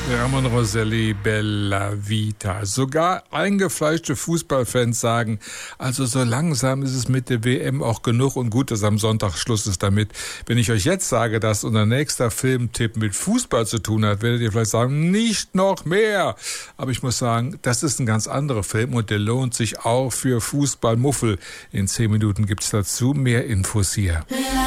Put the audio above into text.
Ramon Roselli, Bella Vita. Sogar eingefleischte Fußballfans sagen, also so langsam ist es mit der WM auch genug und gut, dass am Sonntag Schluss ist damit. Wenn ich euch jetzt sage, dass unser nächster Filmtipp mit Fußball zu tun hat, werdet ihr vielleicht sagen, nicht noch mehr. Aber ich muss sagen, das ist ein ganz anderer Film und der lohnt sich auch für Fußballmuffel. In 10 Minuten gibt's dazu mehr Infos hier.